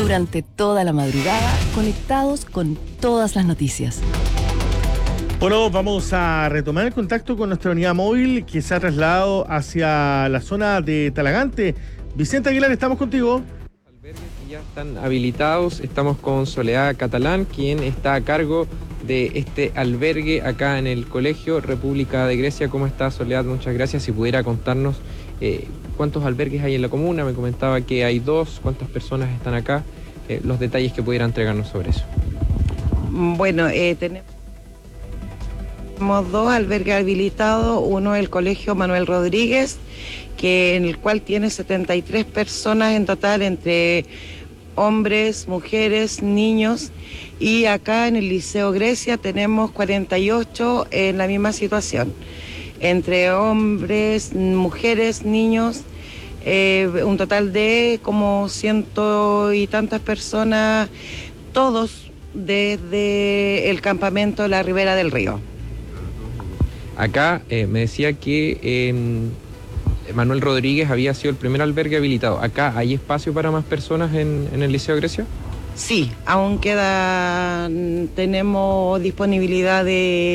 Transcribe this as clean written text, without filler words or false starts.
Durante toda la madrugada, conectados con todas las noticias. Bueno, vamos a retomar el contacto con nuestra unidad móvil que se ha trasladado hacia la zona de Talagante. Vicente Aguilar, estamos contigo. Albergues que ya están habilitados. Estamos con Soledad Catalán, quien está a cargo de este albergue acá en el Colegio República de Grecia. ¿Cómo está, Soledad? Muchas gracias. Si pudiera contarnos cuántos albergues hay en la comuna. Me comentaba que hay 2, cuántas personas están acá, los detalles que pudiera entregarnos sobre eso. Bueno, tenemos 2 albergues habilitados. Uno es el Colegio Manuel Rodríguez, en el cual tiene 73 personas en total, entre hombres, mujeres, niños, y acá en el Liceo Grecia tenemos 48 en la misma situación, entre hombres, mujeres, niños, un total de como 100 y tantas personas, todos desde el campamento La Ribera del Río. Acá me decía que Manuel Rodríguez había sido el primer albergue habilitado. ¿Acá hay espacio para más personas en el Liceo Grecia? Sí, aún tenemos disponibilidad de